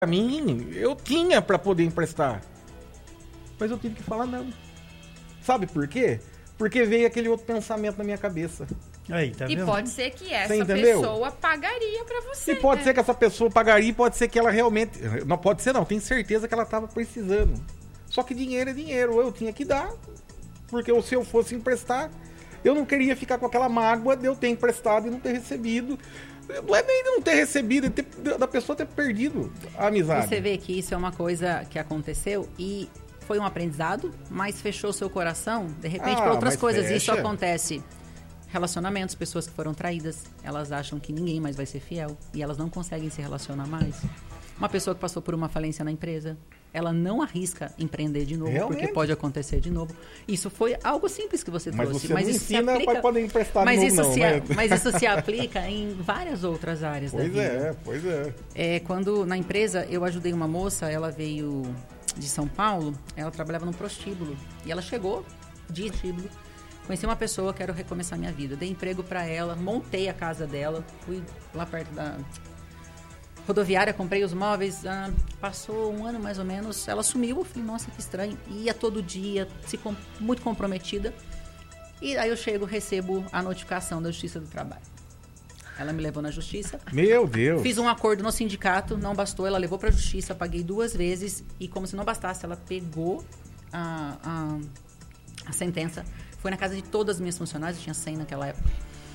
Pra mim, eu tinha pra poder emprestar. Mas eu tive que falar não. Sabe por quê? Porque veio aquele outro pensamento na minha cabeça. Aí, tá vendo? E pode ser que essa entendeu? pessoa pagaria pra você. E pode ser que essa pessoa pagaria, e pode ser que ela realmente... Não pode ser não, tenho certeza que ela tava precisando. Só que dinheiro é dinheiro, eu tinha que dar. Porque se eu fosse emprestar, eu não queria ficar com aquela mágoa de eu ter emprestado e não ter recebido. Não é nem de não ter recebido, é da pessoa ter perdido a amizade. Você vê que isso é uma coisa que aconteceu e foi um aprendizado, mas fechou seu coração, de repente, para outras coisas. Fecha. Isso acontece. Relacionamentos, pessoas que foram traídas, elas acham que ninguém mais vai ser fiel e elas não conseguem se relacionar mais. Uma pessoa que passou por uma falência na empresa, ela não arrisca empreender de novo, Realmente? porque pode acontecer de novo. Isso foi algo simples que você Mas trouxe. você mas não isso se ensina aplica, para poder emprestar mas de isso novo, se, não, né? Mas isso se aplica em várias outras áreas da vida. Pois é. Quando na empresa eu ajudei uma moça, ela veio de São Paulo, ela trabalhava num prostíbulo. E ela chegou de prostíbulo, conheci uma pessoa, quero recomeçar minha vida. Dei emprego para ela, montei a casa dela, fui lá perto da rodoviária, comprei os móveis, passou um ano mais ou menos, ela sumiu, eu falei, nossa, que estranho. Ia todo dia, muito comprometida. E aí eu chego, recebo a notificação da Justiça do Trabalho. Ela me levou na justiça. Meu Deus. Fiz um acordo no sindicato, não bastou, ela levou pra justiça, paguei 2 vezes e como se não bastasse, ela pegou a sentença, foi na casa de todas as minhas funcionárias, eu tinha 100 naquela época,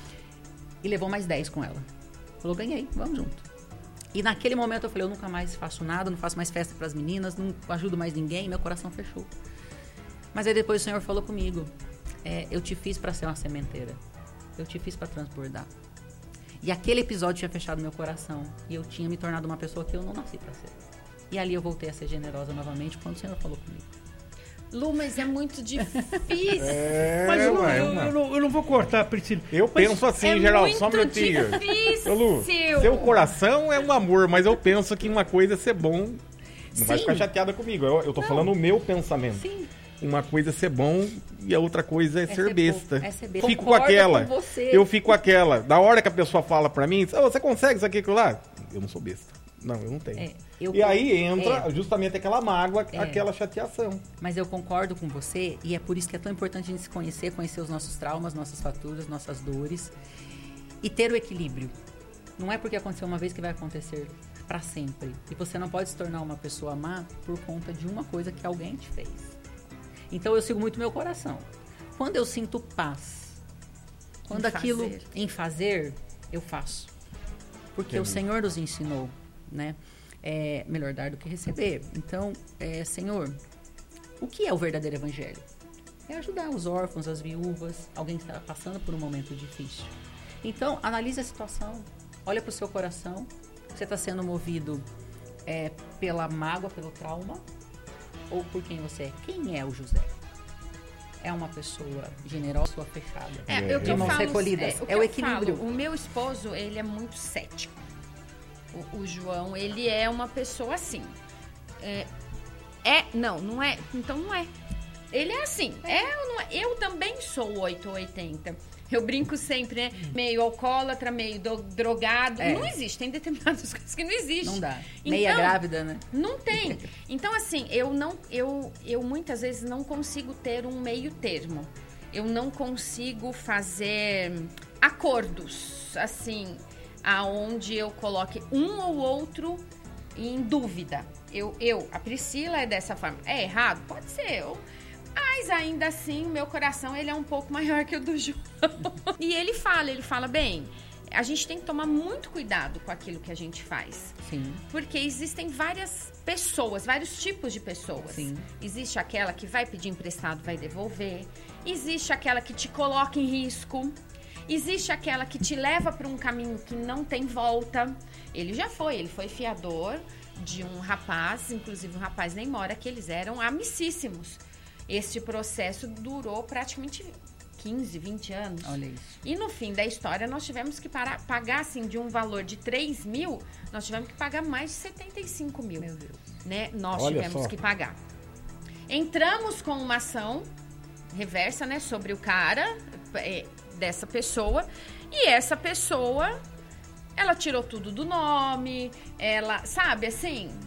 e levou mais 10 com ela. Falou, ganhei, vamos junto. E naquele momento eu falei, eu nunca mais faço nada, não faço mais festa pras meninas, não ajudo mais ninguém, meu coração fechou. Mas aí depois o Senhor falou comigo, eu te fiz pra ser uma sementeira, eu te fiz pra transbordar. E aquele episódio tinha fechado meu coração. E eu tinha me tornado uma pessoa que eu não nasci pra ser. E ali eu voltei a ser generosa novamente quando o Senhor falou comigo. Lu, mas é muito difícil. Mas eu não vou cortar, Priscila. Eu penso assim, em geral, só um minutinho. Difícil. Ô, Lu, seu coração é um amor, mas eu penso que uma coisa é ser bom. Não vai ficar chateada comigo. Eu tô falando o meu pensamento. Sim. Uma coisa é ser bom e a outra coisa é ser besta. É ser besta. Fico com Concordo aquela. com você. Eu fico com aquela. Da hora que a pessoa fala pra mim, você consegue isso aqui, aquilo lá? Eu não sou besta. Não, eu não tenho. E aí entra justamente aquela mágoa, aquela chateação. Mas eu concordo com você e é por isso que é tão importante a gente se conhecer os nossos traumas, nossas faturas, nossas dores e ter o equilíbrio. Não é porque aconteceu uma vez que vai acontecer pra sempre. E você não pode se tornar uma pessoa má por conta de uma coisa que alguém te fez. Então eu sigo muito meu coração. Quando eu sinto paz, quando aquilo em fazer, eu faço. Porque o Senhor nos ensinou, né? É melhor dar do que receber. Então, Senhor, o que é o verdadeiro evangelho? É ajudar os órfãos, as viúvas, alguém que está passando por um momento difícil. Então, analise a situação, olha para o seu coração. Você está sendo movido pela mágoa, pelo trauma? Ou por quem você é? Quem é o José? É uma pessoa generosa, pessoa fechada? De mãos recolhidas. É o equilíbrio. O meu esposo, ele é muito cético. O João, ele é uma pessoa assim. Não é. Então não é. Ele é assim. Ou não é? Eu também sou 8 ou 80. Eu brinco sempre, né? Meio alcoólatra, meio drogado. Não existe. Tem determinadas coisas que não existem. Não dá. Meia grávida, né? Não tem. Então, assim, eu muitas vezes não consigo ter um meio termo. Eu não consigo fazer acordos, assim, aonde eu coloque um ou outro em dúvida. A Priscila é dessa forma. É errado? Pode ser. Mas ainda assim, o meu coração, ele é um pouco maior que o do João. E ele fala, bem, a gente tem que tomar muito cuidado com aquilo que a gente faz. Sim. Porque existem várias pessoas, vários tipos de pessoas. Sim. Existe aquela que vai pedir emprestado, vai devolver. Existe aquela que te coloca em risco. Existe aquela que te leva para um caminho que não tem volta. Ele foi fiador de um rapaz, inclusive o rapaz nem mora, que eles eram amicíssimos. Este processo durou praticamente 15, 20 anos. Olha isso. E no fim da história, nós tivemos que pagar, assim, de um valor de 3 mil, nós tivemos que pagar mais de 75 mil. Meu Deus. Né? Nós Olha tivemos só. que pagar. Entramos com uma ação reversa, né, sobre o cara, dessa pessoa, e essa pessoa, ela tirou tudo do nome, ela, sabe, assim,